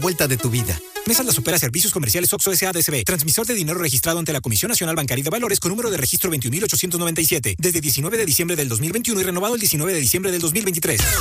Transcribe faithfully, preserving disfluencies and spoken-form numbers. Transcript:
vuelta de tu vida. Mesa las opera Servicios Comerciales Oxxo S A D C B. Transmisor de dinero registrado ante la Comisión Nacional Bancaria de Valores con número de registro veintiún mil ochocientos noventa y siete. Desde diecinueve de diciembre del dos mil veintiuno y renovado el diecinueve de diciembre del dos mil veintitrés.